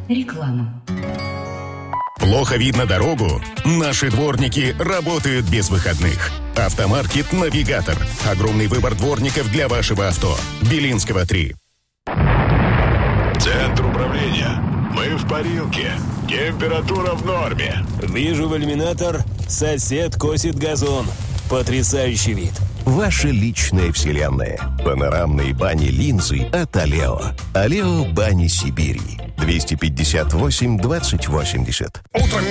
Реклама. Плохо видно дорогу? Наши дворники работают без выходных. Автомаркет «Навигатор». Огромный выбор дворников для вашего авто. Белинского, 3. Центр управления. Мы в парилке. Температура в норме. Вижу в иллюминатор. Сосед косит газон. Потрясающий вид. Ваша личная вселенная. Панорамные бани-линзы от Алео. Алео Бани Сибири. 258 2080. Утром